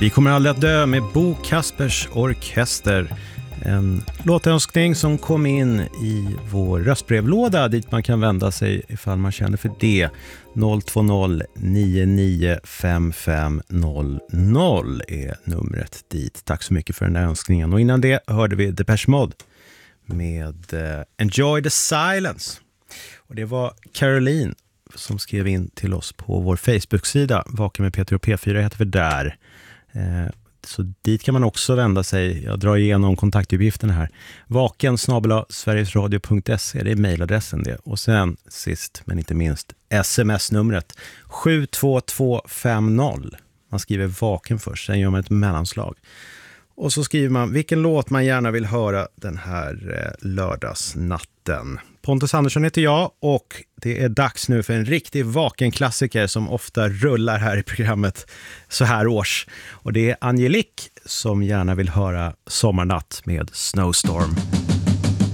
Vi kommer aldrig att dö med Bo Kaspers Orkester. En låtönskning som kom in i vår röstbrevlåda dit man kan vända sig ifall man känner för det. 020 99 55 00 är numret dit. Tack så mycket för den här önskningen. Och innan det hörde vi Depeche Mode med Enjoy the Silence. Och det var Caroline som skrev in till oss på vår Facebook-sida. Vaken med Peter och P4 heter vi där. Så dit kan man också vända sig. Jag drar igenom kontaktuppgifterna här. vaken@sverigesradio.se, det är mejladressen det. Och sen sist men inte minst sms-numret 72250. Man skriver vaken först, sen gör man ett mellanslag. Och så skriver man vilken låt man gärna vill höra den här lördagsnatten. Pontus Andersson heter jag och det är dags nu för en riktig vakenklassiker som ofta rullar här i programmet så här års. Och det är Angelique som gärna vill höra Sommarnatt med Snowstorm.